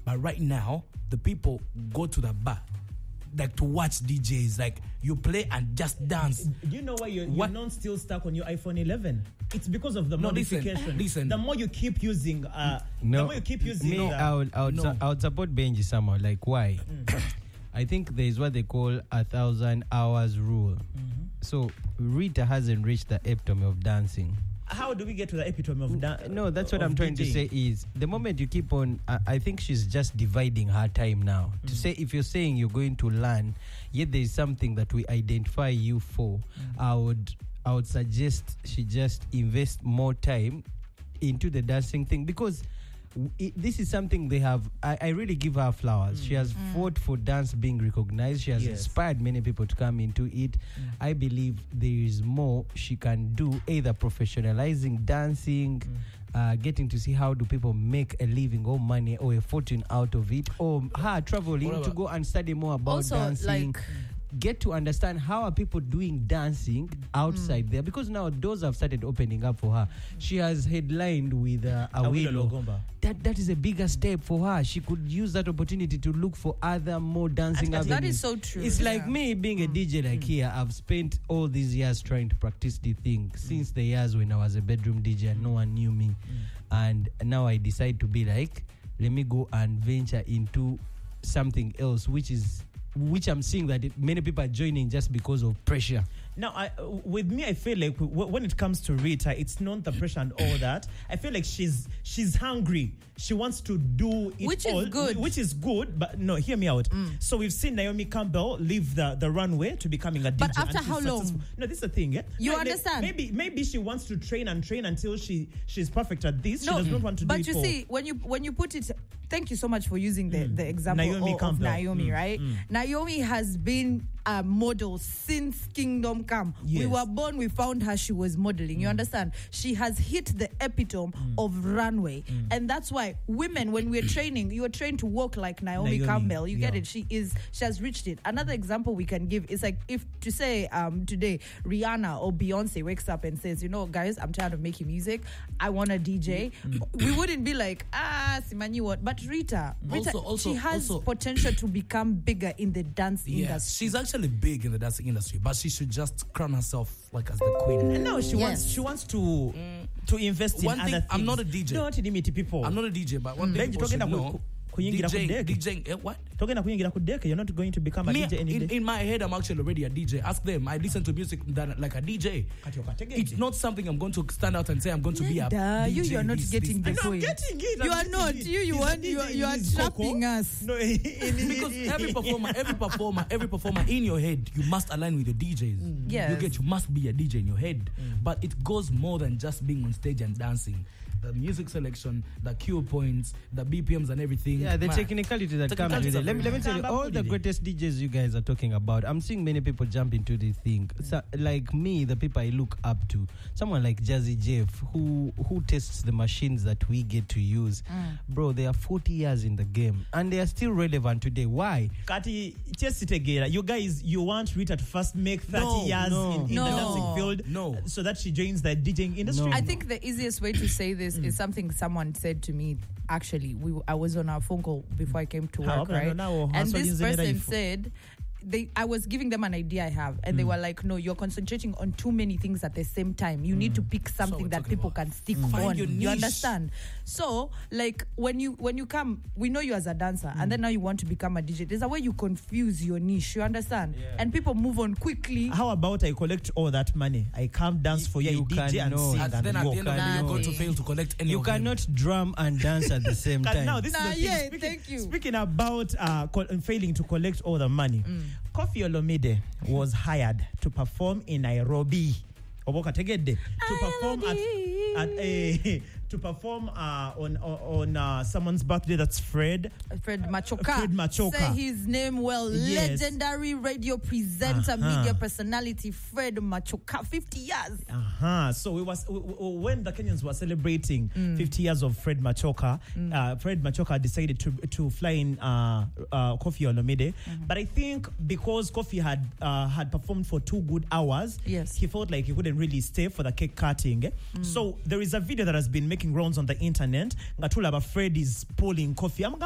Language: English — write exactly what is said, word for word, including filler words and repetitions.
But right now, the people go to the bar, like to watch D Js. Like you play and just dance. Do you know why you're, you're not still stuck on your iPhone eleven? It's because of the no, modification. Listen, listen. The more you keep using, uh, no, the more you keep using. Me, the, I would, I would, no. su- I would support Benji somehow. Like why? Mm. I think there is what they call a thousand hours rule. Mm-hmm. So Rita hasn't reached the epitome of dancing. How do we get to the epitome of dancing? No, that's what I'm trying D J. to say is the moment you keep on, I, I think she's just dividing her time now. Mm. To say, if you're saying you're going to learn, yet there is something that we identify you for, mm. I would I would suggest she just invest more time into the dancing thing, because It, this is something they have. I, I really give her flowers. Mm. She has mm. fought for dance being recognized. She has yes. inspired many people to come into it. Mm. I believe there is more she can do, either professionalizing dancing, mm. uh, getting to see how do people make a living or money or a fortune out of it, or her traveling to go and study more about also, dancing. Like, get to understand how are people doing dancing outside mm. there, because now doors have started opening up for her. She has headlined with uh, Awilo. That that is a bigger step for her. She could use that opportunity to look for other more dancing avenues. That is so true. It's yeah. like me being a D J like mm. here. I've spent all these years trying to practice the thing mm. since the years when I was a bedroom D J and no one knew me. Mm. And now I decide to be like, let me go and venture into something else, which is which I'm seeing that it, many people are joining just because of pressure. Now, I, with me, I feel like w- when it comes to Rita, it's not the pressure and all that. I feel like she's she's hungry. She wants to do it which all. Which is good. Which is good, but no, hear me out. Mm. So we've seen Naomi Campbell leave the, the runway to becoming a D J. But after how long? Successful. No, this is the thing. Yeah? You like, understand? Maybe maybe she wants to train and train until she she's perfect at this. No, she does not want to but do it you for... see, when you when you put it, thank you so much for using the, mm. the example Naomi of, Campbell. of Naomi, mm. right? Mm. Naomi has been a model since Kingdom Come. Yes. We were born, we found her, she was modeling. Mm. You understand? She has hit the epitome mm. of runway. Mm. And that's why women, when we're training, you are trained to walk like Naomi, Naomi Campbell. You yeah. get it? She is, she has reached it. Another example we can give is like if to say um, today, Rihanna or Beyonce wakes up and says, you know, guys, I'm tired of making music. I want a D J. Mm. We wouldn't be like, ah, Simanyi what? But Rita, Rita also, also, she has also, potential to become bigger in the dance yeah, industry. She's actually big in the dancing industry, but she should just crown herself like as the queen. No, she yes. wants she wants to mm. to invest one in thing, other things. I'm not a D J. Don't limit people. I'm not a D J, but one mm. thing people should know. DJing, DJing, DJing, eh, what? Talking about you're not going to become a Me, D J any in, day. in my head, I'm actually already a D J. Ask them. I listen to music that, like a D J. It's not something I'm going to stand out and say I'm going to be a Duh, D J. You, you are not this, getting this. the point. I'm getting it. You I'm are not. It. You, you are, you are, you are trapping us. No, because every performer, every performer, every performer in your head, you must align with your D Js. Mm. Yes. You get, you must be a D J in your head. Mm. But it goes more than just being on stage and dancing. The music selection, the cue points, the B P Ms and everything. Yeah, the Man, technicality that comes with it. Let me, let me tell you, all the greatest D Js you guys are talking about, I'm seeing many people jump into this thing. So, like me, the people I look up to, someone like Jazzy Jeff, who who tests the machines that we get to use. Mm. Bro, they are forty years in the game, and they are still relevant today. Why? Kati, just sit again. You guys, you want Rita to first make thirty no, years no, in, in no. the dancing field no. so that she joins the DJing industry? No. I think the easiest way to say this mm. is something someone said to me. Actually, we I was on our phone call before I came to work, right? And this person said, they I was giving them an idea I have, and mm. they were like, no, you're concentrating on too many things at the same time. You mm. need to pick something so that people about. can stick mm. on. You understand? So, like, when you when you come, we know you as a dancer, mm. and then now you want to become a D J. There's a way you confuse your niche, you understand? Yeah. And people move on quickly. How about I collect all that money? I come dance for you, you D J and sing and then at walk. the end of the day, you're going to fail to collect any You of cannot them. drum and dance at the same time. Now, this nah, is the yeah, thing. Speaking, thank you. Speaking about uh, co- failing to collect all the money, mm. Koffi Olomide was hired to perform in Nairobi. Oboka Tegede to perform at, at a to perform uh, on on uh, someone's birthday. That's Fred. Fred Machoka. Fred Machoka. Say his name well. Yes. Legendary radio presenter, uh-huh. media personality, Fred Machoka. fifty years. Uh-huh. So it was w- w- when the Kenyans were celebrating mm. fifty years of Fred Machoka. Mm. Uh, Fred Machoka decided to to fly in uh, uh, Koffi Olomide. Mm-hmm. But I think because Koffi had uh, had performed for two good hours, yes. he felt like he couldn't really stay for the cake cutting. Mm. So there is a video that has been making rounds on the internet. Ngatula Fred is pulling Koffi.